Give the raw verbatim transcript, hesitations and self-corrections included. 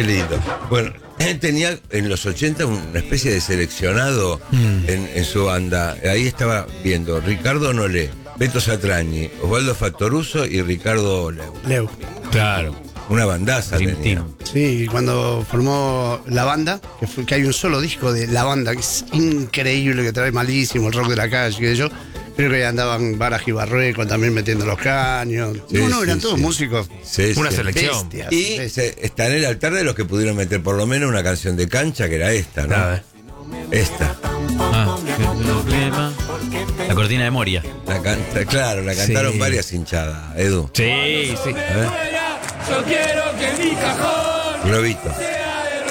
Qué lindo. Bueno, él tenía en los ochenta una especie de seleccionado mm. en, en su banda. Ahí estaba viendo Ricardo Nolé, Beto Satrañi, Osvaldo Fattoruso y Ricardo Leu. Leu. Claro. Una bandaza Dream tenía. Team. Sí, cuando formó la banda, que, fue, que hay un solo disco de la banda, que es increíble, que trae malísimo el rock de la calle, que yo creo que andaban Baraj y Barrueco también metiendo los caños. Sí, no, no, sí, eran todos sí. músicos. Sí, Una sí. selección. Bestias. Y se, está en el altar de los que pudieron meter por lo menos una canción de cancha, que era esta, ¿no? A ver. Esta. Ah, la cortina de Moria. La canta, claro, la cantaron Sí. varias hinchadas, Edu. Sí, sí. A ver. Yo quiero que mi cajón Globito.